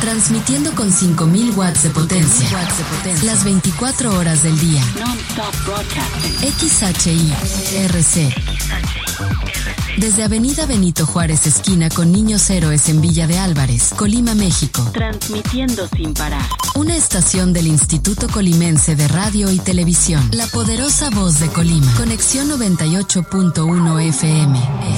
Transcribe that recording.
Transmitiendo con 5000 watts de potencia. Las 24 horas del día. Non-stop broadcasting. XHI-RC. Desde Avenida Benito Juárez, esquina con Niños Héroes en Villa de Álvarez, Colima, México. Transmitiendo sin parar. Una estación del Instituto Colimense de Radio y Televisión. La poderosa voz de Colima. Conexión 98.1 FM.